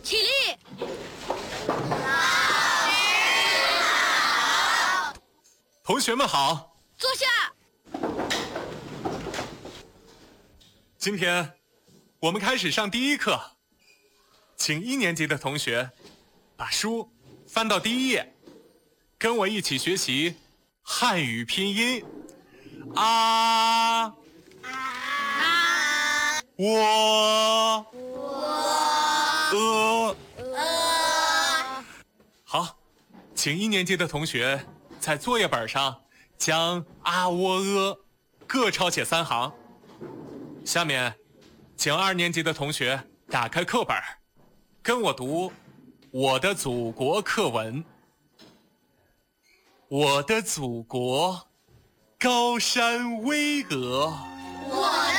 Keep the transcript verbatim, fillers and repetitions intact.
起立。 老师好。 同学们好。 坐下。 今天我们开始上第一课，请一年级的同学把书翻到第一页，跟我一起学习汉语拼音。啊啊，我我呃呃。好，请一年级的同学在作业本上将啊喔呃各抄写三行。下面请二年级的同学打开课本，跟我读我的祖国课文。我的祖国高山巍峨， 我的